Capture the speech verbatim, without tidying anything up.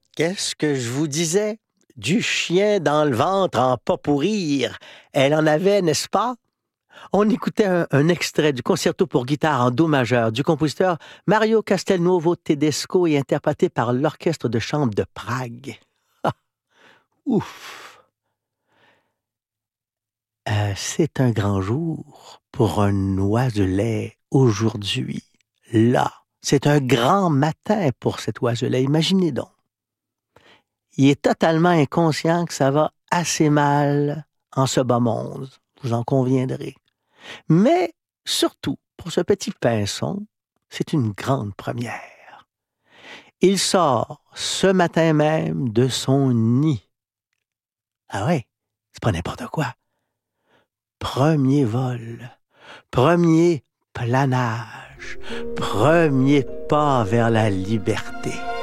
Qu'est-ce que je vous disais? Du chien dans le ventre en pas pourrir. Elle en avait, n'est-ce pas? On écoutait un, un extrait du concerto pour guitare en do majeur du compositeur Mario Castelnuovo Tedesco et interprété par l'Orchestre de chambre de Prague. Ah, ouf! Euh, c'est un grand jour pour un oiselet aujourd'hui. Là, c'est un grand matin pour cet oiselet. Imaginez donc. Il est totalement inconscient que ça va assez mal en ce bas monde, vous en conviendrez. Mais surtout, pour ce petit pinson, c'est une grande première. Il sort ce matin même de son nid. Ah ouais, c'est pas n'importe quoi. Premier vol, premier planage, premier pas vers la liberté.